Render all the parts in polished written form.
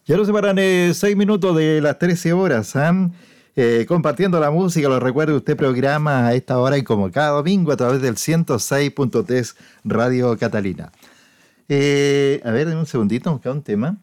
Ya no se paran 6 minutos de las 13 horas, compartiendo la música, lo recuerdo, usted programa a esta hora y como cada domingo a través del 106.3 Radio Catalina. A ver, un segundito, buscar un tema.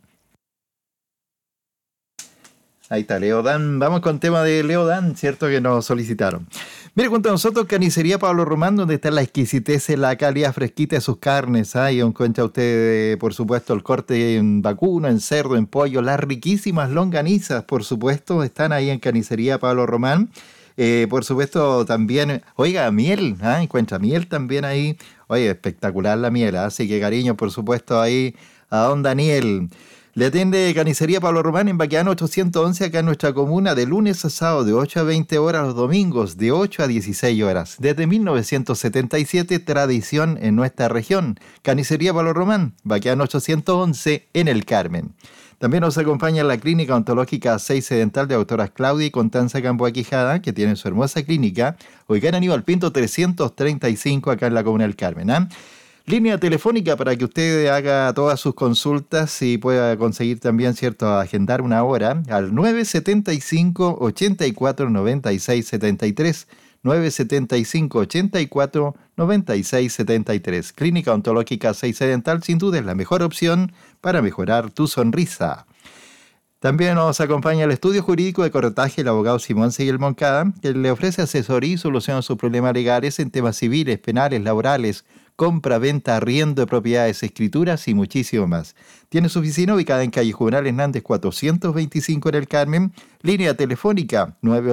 Ahí está, Leo Dan. Vamos con tema de Leo Dan, cierto que nos solicitaron. Mire, junto a nosotros, Carnicería Pablo Román, donde está la exquisitez, la calidad fresquita de sus carnes. Y encuentra usted, por supuesto, el corte en vacuno, en cerdo, en pollo, las riquísimas longanizas, por supuesto, están ahí en Carnicería Pablo Román. Por supuesto, también, oiga, miel, encuentra miel también ahí. Oye, espectacular la miel, así que cariño, por supuesto, ahí a don Daniel. Le atiende Carnicería Pablo Román en Baqueano 811 acá en nuestra comuna de lunes a sábado de 8 a 20 horas, los domingos de 8 a 16 horas. Desde 1977, tradición en nuestra región. Carnicería Pablo Román, Baqueano 811 en El Carmen. También nos acompaña la Clínica Ontológica 6 Dental de autoras Claudia y Constanza Gamboa Quijada, que tiene su hermosa clínica, ubicada en Aníbal Pinto 335 acá en la comuna del Carmen. Línea telefónica para que usted haga todas sus consultas y pueda conseguir también, cierto, agendar una hora al 975 84 96 73. 975 84 96 73. Clínica Ontológica 6 Dental, sin duda es la mejor opción para mejorar tu sonrisa. También nos acompaña el estudio jurídico de corretaje el abogado Simón Seguel Moncada, que le ofrece asesoría y solución a sus problemas legales en temas civiles, penales, laborales, compra, venta, arriendo de propiedades, escrituras y muchísimo más. Tiene su oficina ubicada en calle Juvenal Hernández 425 en El Carmen, línea telefónica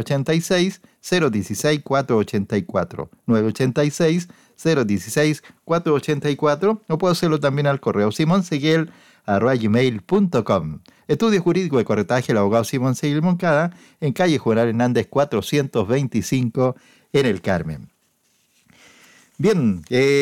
986-016-484, 986-016-484, o puede hacerlo también al correo simonseguel@gmail.com. Estudio jurídico de corretaje el abogado Simón Seguel Moncada en calle Juvenal Hernández 425 en El Carmen. Bien,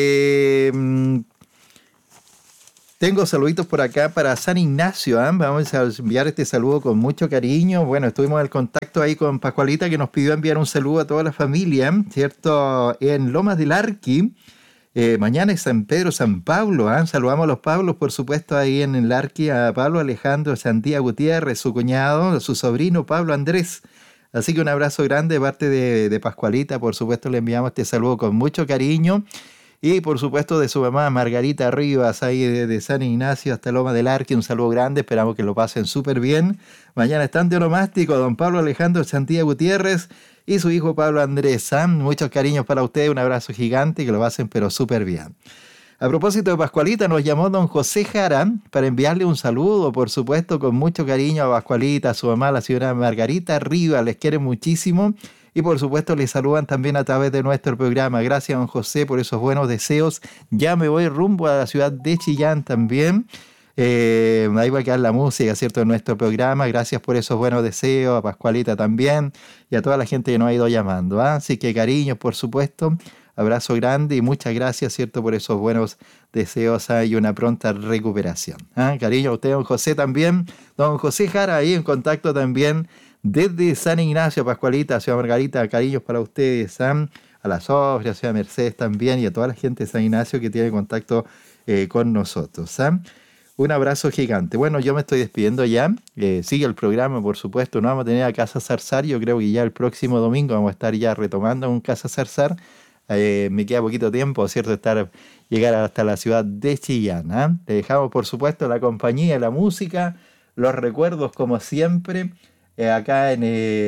tengo saluditos por acá para San Ignacio. Vamos a enviar este saludo con mucho cariño. Bueno, estuvimos en el contacto ahí con Pascualita, que nos pidió enviar un saludo a toda la familia, ¿cierto? En Lomas del Arqui. Mañana es San Pedro, San Pablo. Saludamos a los Pablos, por supuesto, ahí en el Arqui, a Pablo Alejandro Santía Gutiérrez, su cuñado, a su sobrino Pablo Andrés. Así que un abrazo grande de parte de Pascualita. Por supuesto, le enviamos este saludo con mucho cariño. Y por supuesto de su mamá Margarita Rivas, ahí de San Ignacio hasta Loma del Arqui. Un saludo grande, esperamos que lo pasen súper bien. Mañana están de onomástico don Pablo Alejandro Santía Gutiérrez y su hijo Pablo Andrés. Muchos cariños para ustedes, un abrazo gigante, que lo pasen pero súper bien. A propósito de Pascualita, nos llamó don José Jara para enviarle un saludo, por supuesto, con mucho cariño a Pascualita, a su mamá, la señora Margarita Rivas, les quiere muchísimo y por supuesto les saludan también a través de nuestro programa. Gracias, don José, por esos buenos deseos. Ya me voy rumbo a la ciudad de Chillán también. Ahí va a quedar la música, ¿cierto?, en nuestro programa. Gracias por esos buenos deseos, a Pascualita también y a toda la gente que nos ha ido llamando. Así que cariños, por supuesto. Abrazo grande y muchas gracias, ¿cierto?, por esos buenos deseos y una pronta recuperación. Cariño a usted, don José, también. Don José Jara, ahí en contacto también desde San Ignacio, Pascualita, ciudad Margarita. Cariños para ustedes, a la Sofía, ciudad Mercedes también y a toda la gente de San Ignacio que tiene contacto con nosotros. Un abrazo gigante. Bueno, yo me estoy despidiendo ya. Sigue el programa, por supuesto. No vamos a tener a Casa Zarzar. Yo creo que ya el próximo domingo vamos a estar ya retomando un Casa Zarzar. Me queda poquito tiempo, ¿cierto?, llegar hasta la ciudad de Chillán. Le dejamos, por supuesto, la compañía, la música, los recuerdos, como siempre, acá a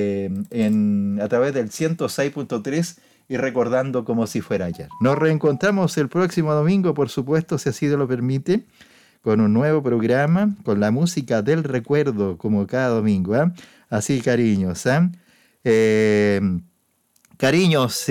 través del 106.3 y recordando como si fuera ayer. Nos reencontramos el próximo domingo, por supuesto, si así lo permite, con un nuevo programa, con la música del recuerdo, como cada domingo. Así, cariños. Cariños,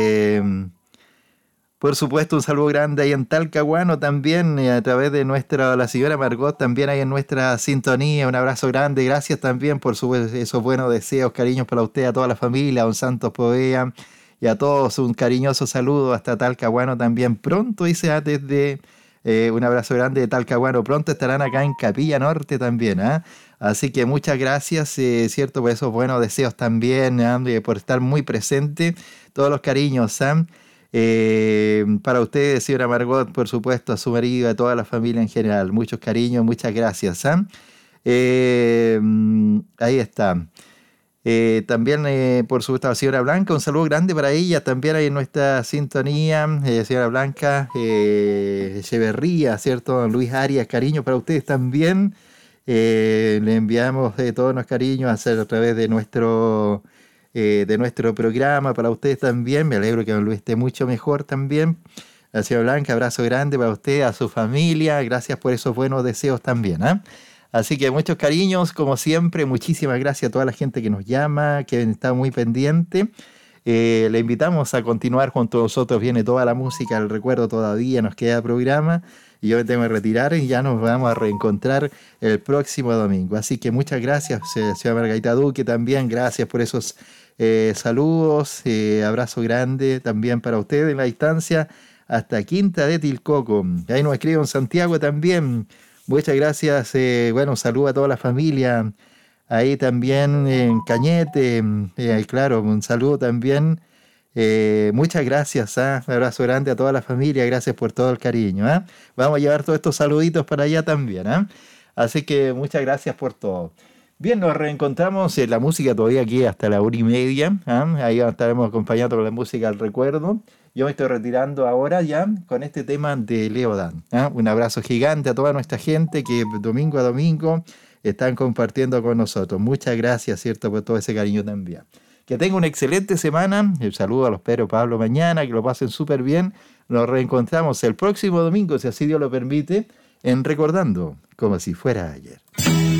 por supuesto, un saludo grande ahí en Talcahuano también, a través de la señora Margot, también ahí en nuestra sintonía. Un abrazo grande, gracias también por esos buenos deseos, cariños para usted, a toda la familia, a don Santos Povea y a todos un cariñoso saludo hasta Talcahuano también. Pronto, dice desde un abrazo grande de Talcahuano, pronto estarán acá en Capilla Norte también, Así que muchas gracias, cierto, por esos buenos deseos también, por estar muy presente. Todos los cariños, para ustedes, señora Margot, por supuesto, a su marido, a toda la familia en general. Muchos cariños, muchas gracias. Ahí está. También, por supuesto, a la señora Blanca, un saludo grande para ella, también ahí en nuestra sintonía, señora Blanca, Echeverría, ¿cierto? Luis Arias, cariño para ustedes también. Le enviamos todos los cariños a través de nuestro programa para ustedes también. Me alegro que don Luis esté mucho mejor también. A la señora Blanca, abrazo grande para usted, a su familia, gracias por esos buenos deseos también, ¿ah? Así que muchos cariños, como siempre, muchísimas gracias a toda la gente que nos llama, que está muy pendiente. Le invitamos a continuar junto a nosotros, viene toda la música, el recuerdo todavía, nos queda programa y yo me tengo que retirar y ya nos vamos a reencontrar el próximo domingo. Así que muchas gracias, señora Margarita Duque, también gracias por esos saludos, abrazo grande también para ustedes en la distancia, hasta Quinta de Tilcoco. Ahí nos escribe en Santiago también. Muchas gracias. Bueno, un saludo a toda la familia. Ahí también en Cañete. Claro, un saludo también. Muchas gracias. Un abrazo grande a toda la familia. Gracias por todo el cariño. Vamos a llevar todos estos saluditos para allá también. Así que muchas gracias por todo. Bien, nos reencontramos en la música todavía aquí hasta la 1:30. Ahí estaremos acompañando con la música al recuerdo. Yo me estoy retirando ahora ya con este tema de Leo Dan. Un abrazo gigante a toda nuestra gente que domingo a domingo están compartiendo con nosotros. Muchas gracias, ¿cierto?, por todo ese cariño también. Que tengan una excelente semana. El saludo a los Pedro Pablo mañana, que lo pasen súper bien. Nos reencontramos el próximo domingo, si así Dios lo permite, en Recordando como si fuera ayer.